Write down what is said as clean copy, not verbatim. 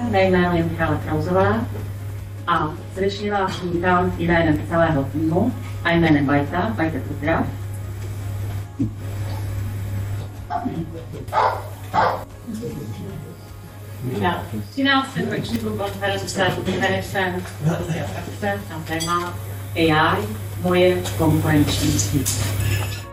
mé jméno je Michála Krauzová a srdečně vás vítám jménem celého týmu a jménem Bajta pozdrav. Na 13. ročníku konference na téma AI, moje konkurenční síť.